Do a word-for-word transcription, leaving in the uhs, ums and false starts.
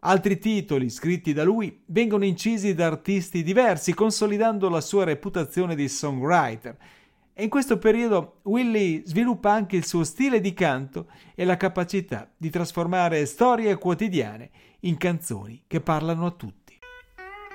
Altri titoli scritti da lui vengono incisi da artisti diversi, consolidando la sua reputazione di songwriter. E in questo periodo Willie sviluppa anche il suo stile di canto e la capacità di trasformare storie quotidiane in canzoni che parlano a tutti.